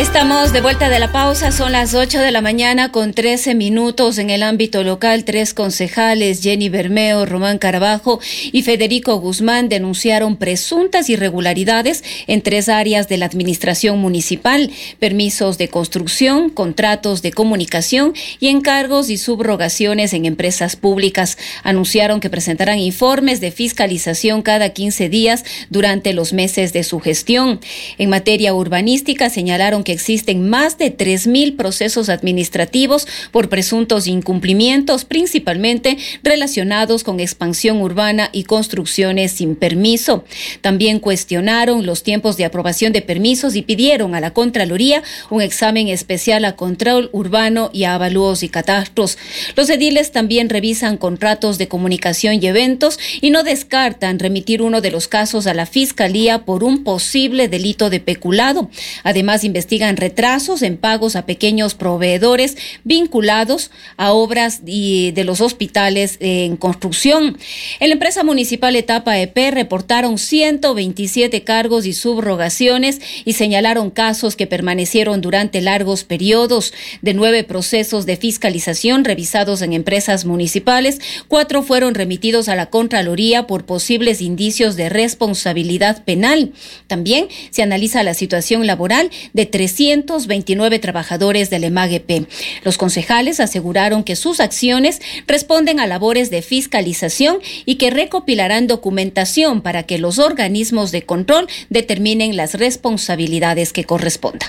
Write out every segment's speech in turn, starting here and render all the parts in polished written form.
Estamos de vuelta de la pausa, son las 8 de la mañana con 13 minutos. En el ámbito local, 3 concejales, Jenny Bermeo, Román Carabajo y Federico Guzmán, denunciaron presuntas irregularidades en 3 áreas de la administración municipal: permisos de construcción, contratos de comunicación y encargos y subrogaciones en empresas públicas. Anunciaron que presentarán informes de fiscalización cada 15 días durante los meses de su gestión. En materia urbanística, señalaron que existen más de 3,000 procesos administrativos por presuntos incumplimientos, principalmente relacionados con expansión urbana y construcciones sin permiso. También cuestionaron los tiempos de aprobación de permisos y pidieron a la Contraloría un examen especial a control urbano y a avalúos y catastros. Los ediles también revisan contratos de comunicación y eventos y no descartan remitir uno de los casos a la Fiscalía por un posible delito de peculado. Además, investigan retrasos en pagos a pequeños proveedores vinculados a obras de los hospitales en construcción. En la empresa municipal Etapa EP reportaron 127 cargos y subrogaciones y señalaron casos que permanecieron durante largos periodos. De 9 procesos de fiscalización revisados en empresas municipales, 4 fueron remitidos a la Contraloría por posibles indicios de responsabilidad penal. También se analiza la situación laboral de 329 trabajadores del EMAG-EP. Los concejales aseguraron que sus acciones responden a labores de fiscalización y que recopilarán documentación para que los organismos de control determinen las responsabilidades que correspondan.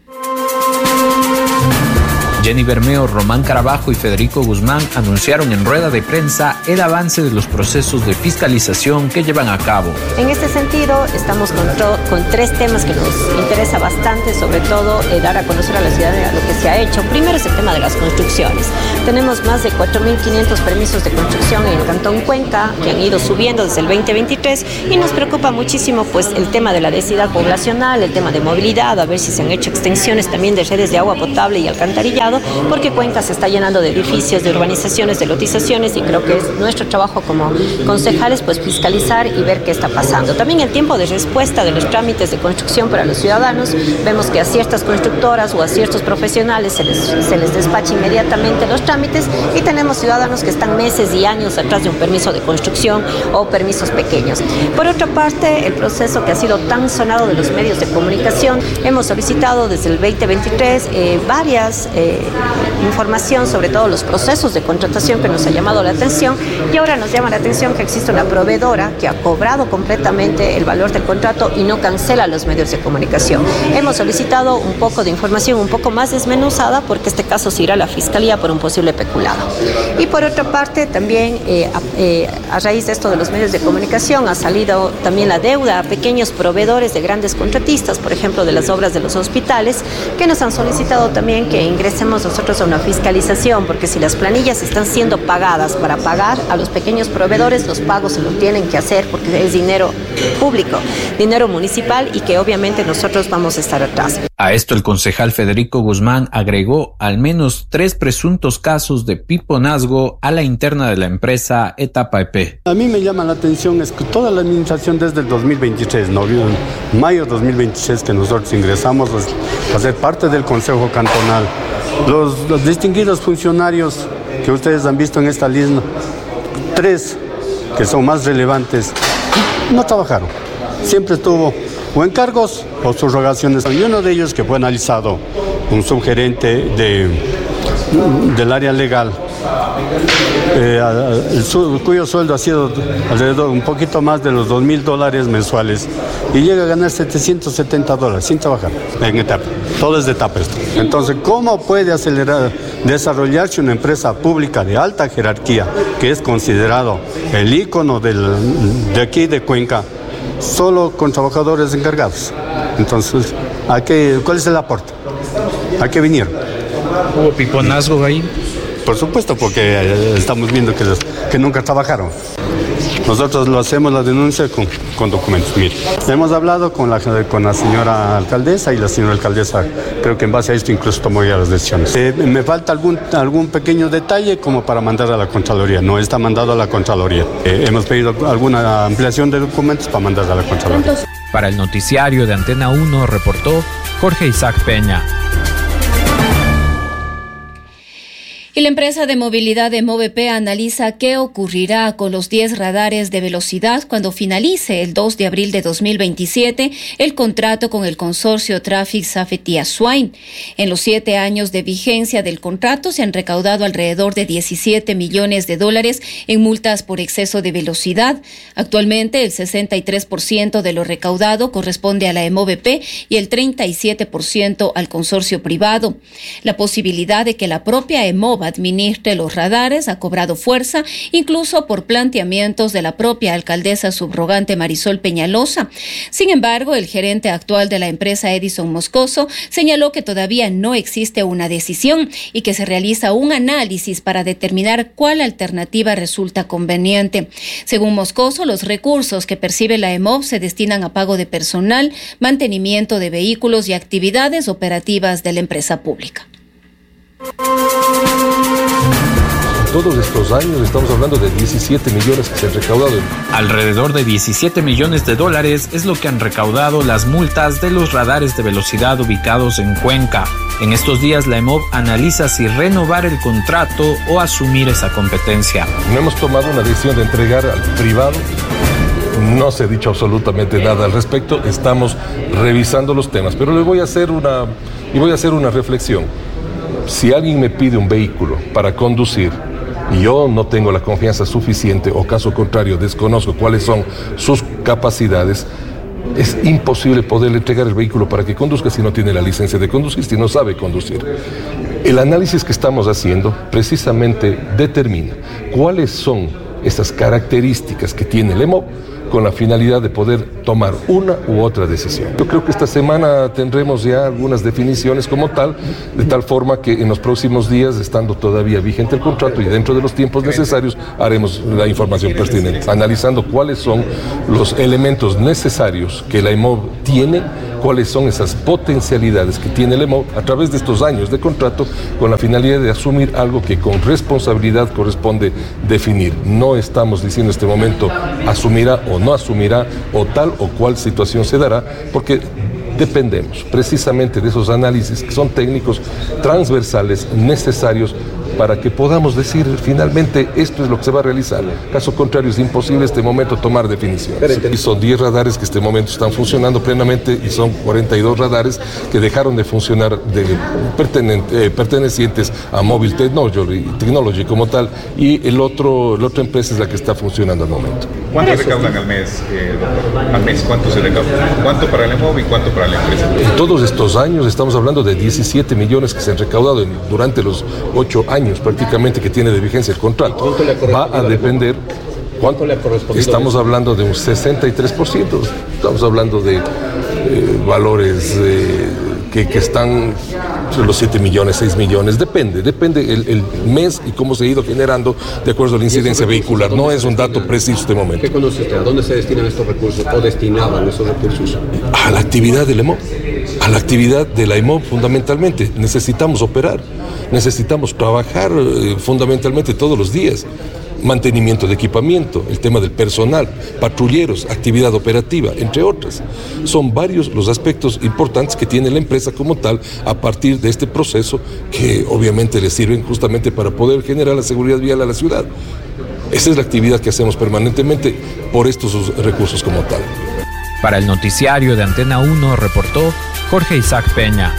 Jenny Bermeo, Román Carabajo y Federico Guzmán anunciaron en rueda de prensa el avance de los procesos de fiscalización que llevan a cabo. En este sentido, estamos con 3 temas que nos interesa bastante, sobre todo dar a conocer a la ciudadanía lo que se ha hecho. Primero es el tema de las construcciones. Tenemos más de 4.500 permisos de construcción en el Cantón Cuenca, que han ido subiendo desde el 2023, y nos preocupa muchísimo pues el tema de la densidad poblacional, el tema de movilidad, a ver si se han hecho extensiones también de redes de agua potable y alcantarillado, porque Cuenca se está llenando de edificios, de urbanizaciones, de lotizaciones, y creo que es nuestro trabajo como concejales pues fiscalizar y ver qué está pasando. También el tiempo de respuesta de los trámites de construcción para los ciudadanos. Vemos que a ciertas constructoras o a ciertos profesionales se les despacha inmediatamente los trámites, y tenemos ciudadanos que están meses y años atrás de un permiso de construcción o permisos pequeños. Por otra parte, el proceso que ha sido tan sonado de los medios de comunicación, hemos solicitado desde el 2023 varias información sobre todos los procesos de contratación que nos ha llamado la atención, y ahora nos llama la atención que existe una proveedora que ha cobrado completamente el valor del contrato y no cancela los medios de comunicación. Hemos solicitado un poco de información un poco más desmenuzada, porque este caso se irá a la Fiscalía por un posible peculado. Y por otra parte, también a raíz de esto de los medios de comunicación ha salido también la deuda a pequeños proveedores de grandes contratistas, por ejemplo de las obras de los hospitales, que nos han solicitado también que ingresemos nosotros a una fiscalización, porque si las planillas están siendo pagadas para pagar a los pequeños proveedores, los pagos se lo tienen que hacer porque es dinero público, dinero municipal, y que obviamente nosotros vamos a estar atrás. A esto el concejal Federico Guzmán agregó al menos 3 presuntos casos de piponazgo a la interna de la empresa Etapa EP. A mí me llama la atención es que toda la administración desde el 2023, mayo 2023, que nosotros ingresamos a ser parte del Consejo Cantonal, los distinguidos funcionarios que ustedes han visto en esta lista, 3 que son más relevantes, no trabajaron. Siempre estuvo o encargos o subrogaciones. Y uno de ellos, que fue analizado, un subgerente del área legal, cuyo sueldo ha sido alrededor un poquito más de los $2,000 mensuales, y llega a ganar $770 sin trabajar en etapa. Todo es de etapa esto. Entonces, ¿cómo puede desarrollarse una empresa pública de alta jerarquía, que es considerado el ícono de aquí de Cuenca, solo con trabajadores encargados? Entonces, ¿cuál es el aporte? ¿A qué vinieron? ¿Hubo piponazgo ahí? Por supuesto, porque estamos viendo que nunca trabajaron. Nosotros lo hacemos la denuncia con documentos. Mire, hemos hablado con la señora alcaldesa y la señora alcaldesa, creo que en base a esto incluso tomó ya las decisiones. Me falta algún pequeño detalle como para mandar a la Contraloría. No está mandado a la Contraloría. Hemos pedido alguna ampliación de documentos para mandar a la Contraloría. Para el noticiario de Antena 1 reportó Jorge Isaac Peña. Y la empresa de movilidad de MOVEP analiza qué ocurrirá con los 10 radares de velocidad cuando finalice el 2 de abril de 2027 el contrato con el consorcio Traffic Safety Swine. En los 7 años de vigencia del contrato se han recaudado alrededor de $17 millones en multas por exceso de velocidad. Actualmente el 63% de lo recaudado corresponde a la MOVEP y el 37% al consorcio privado. La posibilidad de que la propia EMOV administre los radares ha cobrado fuerza, incluso por planteamientos de la propia alcaldesa subrogante Marisol Peñalosa. Sin embargo, el gerente actual de la empresa, Edison Moscoso, señaló que todavía no existe una decisión y que se realiza un análisis para determinar cuál alternativa resulta conveniente. Según Moscoso, los recursos que percibe la EMOV se destinan a pago de personal, mantenimiento de vehículos y actividades operativas de la empresa pública. Todos estos años estamos hablando de 17 millones que se han recaudado. Alrededor de $17 millones es lo que han recaudado las multas de los radares de velocidad ubicados en Cuenca. En estos días la EMOV analiza si renovar el contrato o asumir esa competencia. No hemos tomado una decisión de entregar al privado. No se ha dicho absolutamente nada al respecto. Estamos revisando los temas, pero le voy a hacer una reflexión. Si alguien me pide un vehículo para conducir y yo no tengo la confianza suficiente o caso contrario desconozco cuáles son sus capacidades, es imposible poderle entregar el vehículo para que conduzca si no tiene la licencia de conducir, si no sabe conducir. El análisis que estamos haciendo precisamente determina cuáles son estas características que tiene el EMOV con la finalidad de poder tomar una u otra decisión. Yo creo que esta semana tendremos ya algunas definiciones como tal, de tal forma que en los próximos días, estando todavía vigente el contrato y dentro de los tiempos necesarios, haremos la información pertinente, analizando cuáles son los elementos necesarios que la EMOV tiene, cuáles son esas potencialidades que tiene el EMOV a través de estos años de contrato, con la finalidad de asumir algo que con responsabilidad corresponde definir. No estamos diciendo en este momento asumirá o no asumirá o tal o cual situación se dará, porque dependemos precisamente de esos análisis que son técnicos, transversales, necesarios para que podamos decir finalmente esto es lo que se va a realizar. Caso contrario, es imposible en este momento tomar definiciones. Y son 10 radares que en este momento están funcionando plenamente y son 42 radares que dejaron de funcionar pertenecientes a Mobile Technology como tal, y la otra empresa es la que está funcionando al momento. ¿Cuánto recaudan al mes, doctor? Al mes, ¿cuánto se recauda? ¿Cuánto para el EMOV y cuánto para la empresa? En todos estos años estamos hablando de 17 millones que se han recaudado durante los 8 años prácticamente que tiene de vigencia el contrato. Va a depender. ¿Cuánto le ha correspondido? Estamos hablando de un 63%. Estamos hablando de valores que están entre los 7 millones, 6 millones. Depende el mes y cómo se ha ido generando de acuerdo a la incidencia vehicular. No es un dato preciso en este momento. ¿Qué conoce usted? ¿A dónde se destinan estos recursos o destinaban esos recursos? A la actividad del EMOV. A la actividad de la EMOV fundamentalmente. Necesitamos operar. Necesitamos trabajar fundamentalmente todos los días. Mantenimiento de equipamiento, el tema del personal, patrulleros, actividad operativa, entre otras. Son varios los aspectos importantes que tiene la empresa como tal a partir de este proceso que obviamente le sirven justamente para poder generar la seguridad vial a la ciudad. Esa es la actividad que hacemos permanentemente por estos recursos como tal. Para el noticiario de Antena 1 reportó Jorge Isaac Peña.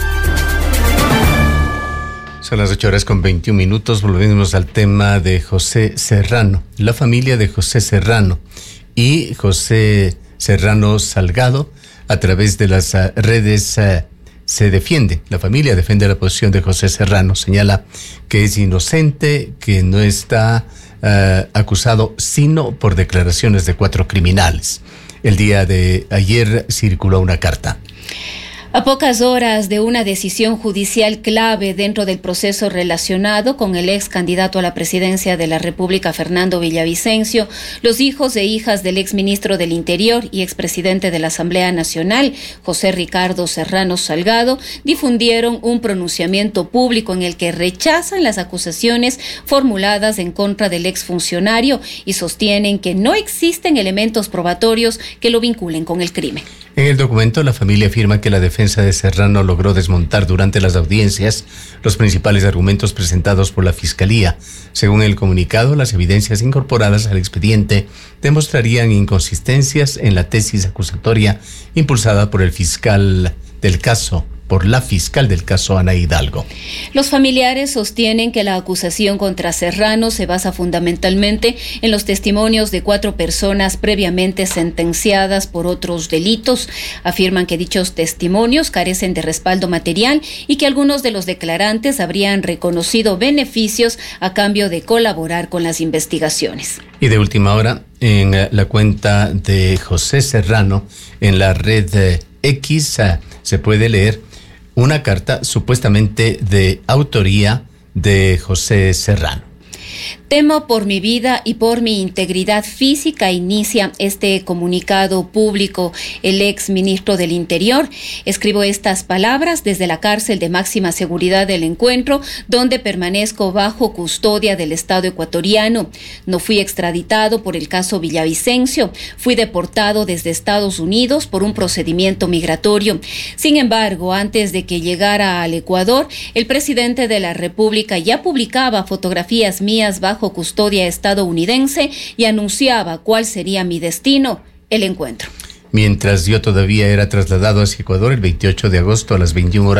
Son las 8:21. Volvemos al tema de José Serrano. La familia de José Serrano y José Serrano Salgado, a través de las redes, se defiende. La familia defiende la posición de José Serrano. Señala que es inocente, que no está acusado sino por declaraciones de 4 criminales. El día de ayer circuló una carta. A pocas horas de una decisión judicial clave dentro del proceso relacionado con el ex candidato a la presidencia de la República, Fernando Villavicencio, los hijos e hijas del ex ministro del Interior y expresidente de la Asamblea Nacional, José Ricardo Serrano Salgado, difundieron un pronunciamiento público en el que rechazan las acusaciones formuladas en contra del exfuncionario y sostienen que no existen elementos probatorios que lo vinculen con el crimen. En el documento, la familia afirma que la defensa de Serrano logró desmontar durante las audiencias los principales argumentos presentados por la Fiscalía. Según el comunicado, las evidencias incorporadas al expediente demostrarían inconsistencias en la tesis acusatoria impulsada por la fiscal del caso, Ana Hidalgo. Los familiares sostienen que la acusación contra Serrano se basa fundamentalmente en los testimonios de 4 personas previamente sentenciadas por otros delitos. Afirman que dichos testimonios carecen de respaldo material y que algunos de los declarantes habrían reconocido beneficios a cambio de colaborar con las investigaciones. Y de última hora, en la cuenta de José Serrano, en la red X, se puede leer una carta supuestamente de autoría de José Serrano. Temo por mi vida y por mi integridad física, inicia este comunicado público el ex ministro del Interior. Escribo estas palabras desde la cárcel de máxima seguridad del Encuentro, donde permanezco bajo custodia del Estado ecuatoriano. No fui extraditado por el caso Villavicencio, fui deportado desde Estados Unidos por un procedimiento migratorio. Sin embargo, antes de que llegara al Ecuador, el presidente de la República ya publicaba fotografías mías bajo custodia estadounidense y anunciaba cuál sería mi destino, el Encuentro. Mientras yo todavía era trasladado hacia Ecuador el 28 de agosto a las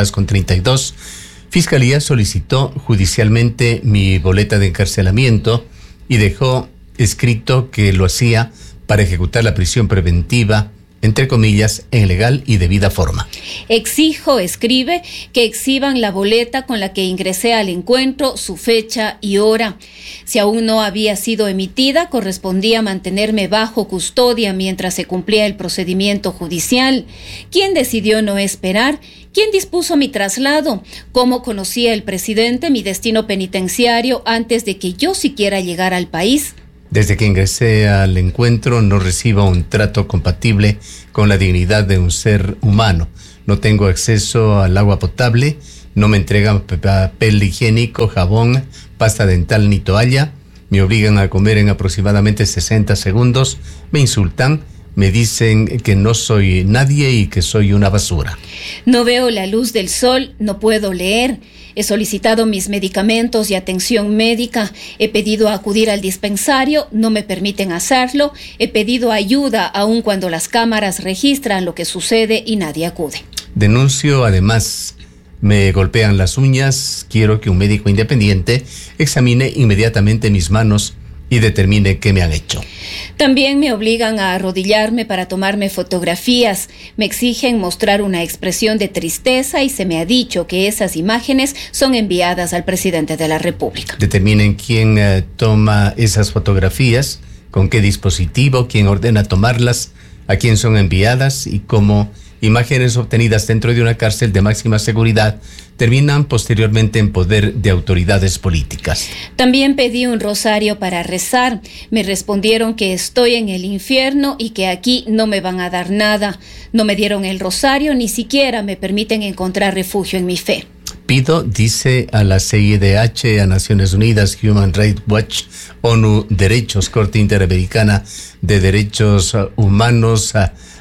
21:32, Fiscalía solicitó judicialmente mi boleta de encarcelamiento y dejó escrito que lo hacía para ejecutar la prisión preventiva, entre comillas, en legal y debida forma. Exijo, escribe, que exhiban la boleta con la que ingresé al Encuentro, su fecha y hora. Si aún no había sido emitida, correspondía mantenerme bajo custodia mientras se cumplía el procedimiento judicial. ¿Quién decidió no esperar? ¿Quién dispuso mi traslado? ¿Cómo conocía el presidente mi destino penitenciario antes de que yo siquiera llegara al país? Desde que ingresé al Encuentro no recibo un trato compatible con la dignidad de un ser humano. No tengo acceso al agua potable, no me entregan papel higiénico, jabón, pasta dental ni toalla, me obligan a comer en aproximadamente 60 segundos, me insultan, me dicen que no soy nadie y que soy una basura. No veo la luz del sol, no puedo leer. He solicitado mis medicamentos y atención médica. He pedido acudir al dispensario, no me permiten hacerlo. He pedido ayuda aun cuando las cámaras registran lo que sucede y nadie acude. Denuncio, además, me golpean las uñas. Quiero que un médico independiente examine inmediatamente mis manos y determine qué me han hecho. También me obligan a arrodillarme para tomarme fotografías. Me exigen mostrar una expresión de tristeza y se me ha dicho que esas imágenes son enviadas al presidente de la República. Determinen quién toma esas fotografías, con qué dispositivo, quién ordena tomarlas, a quién son enviadas y cómo imágenes obtenidas dentro de una cárcel de máxima seguridad terminan posteriormente en poder de autoridades políticas. También pedí un rosario para rezar. Me respondieron que estoy en el infierno y que aquí no me van a dar nada. No me dieron el rosario, ni siquiera me permiten encontrar refugio en mi fe. Pido, dice, a la CIDH, a Naciones Unidas, Human Rights Watch, ONU Derechos, Corte Interamericana de Derechos Humanos,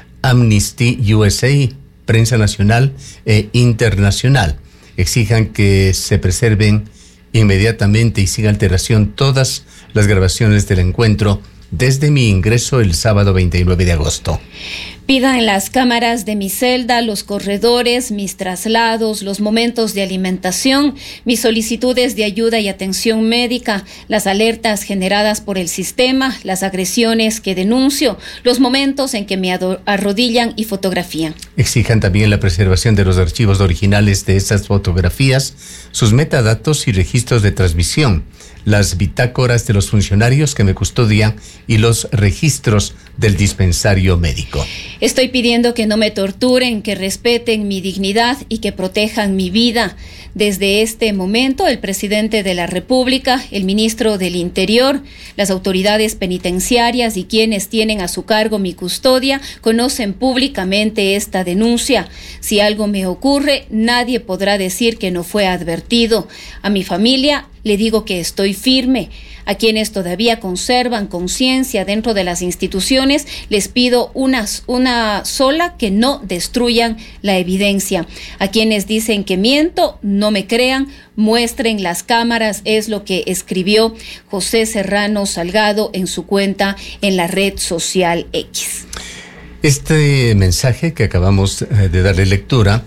Amnesty USA, Prensa Nacional e Internacional. Exijan que se preserven inmediatamente y sin alteración todas las grabaciones del Encuentro desde mi ingreso el sábado 29 de agosto. Pidan las cámaras de mi celda, los corredores, mis traslados, los momentos de alimentación, mis solicitudes de ayuda y atención médica, las alertas generadas por el sistema, las agresiones que denuncio, los momentos en que me arrodillan y fotografían. Exijan también la preservación de los archivos originales de estas fotografías, sus metadatos y registros de transmisión, las bitácoras de los funcionarios que me custodian y los registros del dispensario médico. Estoy pidiendo que no me torturen, que respeten mi dignidad y que protejan mi vida. Desde este momento, el presidente de la República, el ministro del Interior, las autoridades penitenciarias y quienes tienen a su cargo mi custodia conocen públicamente esta denuncia. Si algo me ocurre, nadie podrá decir que no fue advertido. A mi familia le digo que estoy firme. A quienes todavía conservan conciencia dentro de las instituciones, les pido una sola, que no destruyan la evidencia. A quienes dicen que miento, no me crean, muestren las cámaras, es lo que escribió José Serrano Salgado en su cuenta en la red social X. Este mensaje que acabamos de darle lectura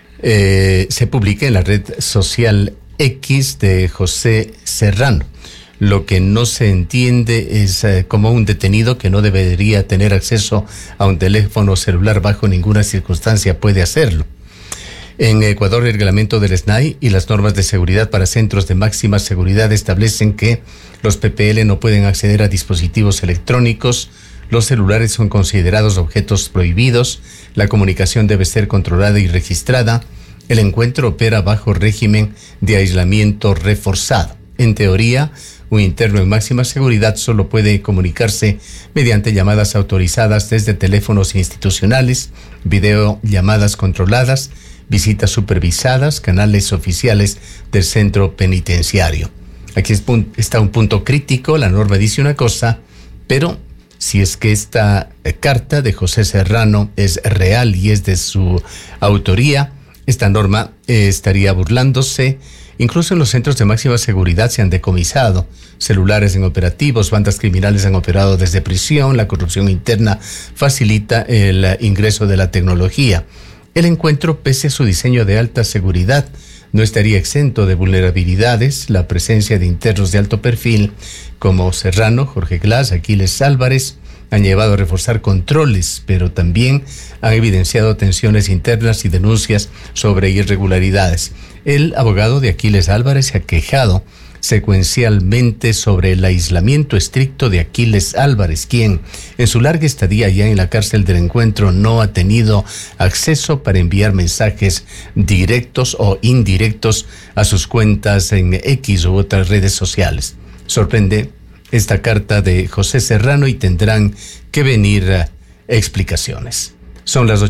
se publica en la red social X de José Serrano. Lo que no se entiende es cómo un detenido que no debería tener acceso a un teléfono celular bajo ninguna circunstancia puede hacerlo. En Ecuador, el reglamento del SNAI y las normas de seguridad para centros de máxima seguridad establecen que los PPL no pueden acceder a dispositivos electrónicos, los celulares son considerados objetos prohibidos, la comunicación debe ser controlada y registrada, el encuentro opera bajo régimen de aislamiento reforzado. En teoría, un interno en máxima seguridad solo puede comunicarse mediante llamadas autorizadas desde teléfonos institucionales, videollamadas controladas, visitas supervisadas, canales oficiales del centro penitenciario. Aquí está un punto crítico. La norma dice una cosa, pero si es que esta carta de José Serrano es real y es de su autoría, esta norma estaría burlándose. Incluso en los centros de máxima seguridad se han decomisado celulares en operativos, bandas criminales han operado desde prisión, la corrupción interna facilita el ingreso de la tecnología. El encuentro, pese a su diseño de alta seguridad, no estaría exento de vulnerabilidades. La presencia de internos de alto perfil como Serrano, Jorge Glass, Aquiles Álvarez han llevado a reforzar controles, pero también han evidenciado tensiones internas y denuncias sobre irregularidades. El abogado de Aquiles Álvarez se ha quejado secuencialmente sobre el aislamiento estricto de Aquiles Álvarez, quien en su larga estadía ya en la cárcel del encuentro no ha tenido acceso para enviar mensajes directos o indirectos a sus cuentas en X u otras redes sociales. Sorprende esta carta de José Serrano y tendrán que venir explicaciones. Son las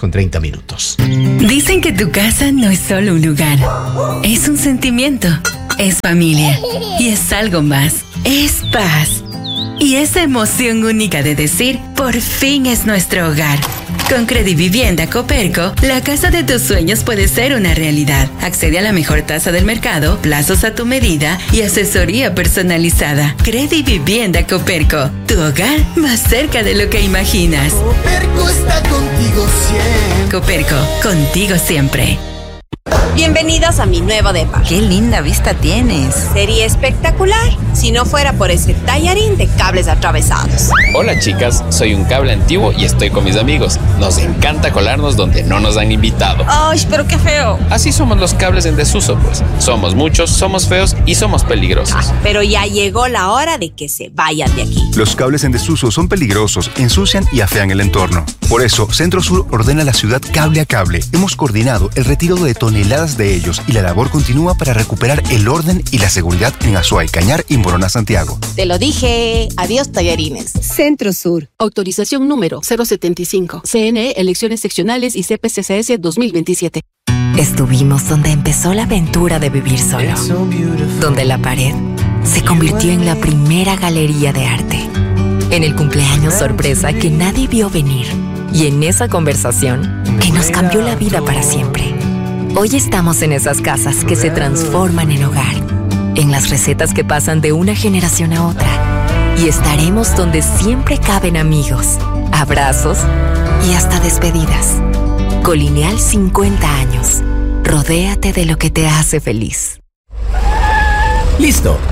8:30. Dicen que tu casa no es solo un lugar, es un sentimiento, es familia y es algo más, es paz. Y esa emoción única de decir, por fin es nuestro hogar. Con Credivivienda Coperco, la casa de tus sueños puede ser una realidad. Accede a la mejor tasa del mercado, plazos a tu medida y asesoría personalizada. Credivivienda Coperco, tu hogar más cerca de lo que imaginas. Coperco está contigo siempre. Coperco, contigo siempre. Bienvenidos a mi nuevo depa. ¡Qué linda vista tienes! Sería espectacular si no fuera por ese tallarín de cables atravesados. Hola chicas, soy un cable antiguo y estoy con mis amigos. Nos encanta colarnos donde no nos han invitado. ¡Ay, pero qué feo! Así somos los cables en desuso, pues. Somos muchos, somos feos y somos peligrosos. Pero ya llegó la hora de que se vayan de aquí. Los cables en desuso son peligrosos, ensucian y afean el entorno. Por eso, Centro Sur ordena la ciudad cable a cable. Hemos coordinado el retiro de toneladas de ellos y la labor continúa para recuperar el orden y la seguridad en Azuay, Cañar y Morona, Santiago. Te lo dije. Adiós, tallarines. Centro Sur. Autorización número 075. CNE, elecciones seccionales y CPCCS 2027. Estuvimos donde empezó la aventura de vivir solo. Donde la pared se convirtió en la primera galería de arte. En el cumpleaños sorpresa que nadie vio venir. Y en esa conversación que nos cambió la vida para siempre. Hoy estamos en esas casas que se transforman en hogar, en las recetas que pasan de una generación a otra. Y estaremos donde siempre caben amigos, abrazos y hasta despedidas. Colineal 50 años. Rodéate de lo que te hace feliz. ¡Listo!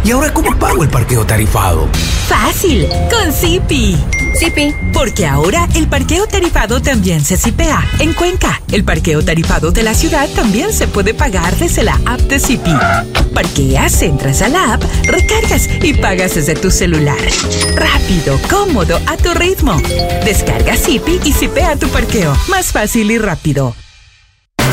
¿Y ahora cómo pago el parqueo tarifado? Fácil, con Zipi. Zipi. Porque ahora el parqueo tarifado también se zipea en Cuenca. El parqueo tarifado de la ciudad también se puede pagar desde la app de Zipi. Parqueas, entras a la app, recargas y pagas desde tu celular. Rápido, cómodo, a tu ritmo. Descarga Zipi y zipea tu parqueo. Más fácil y rápido.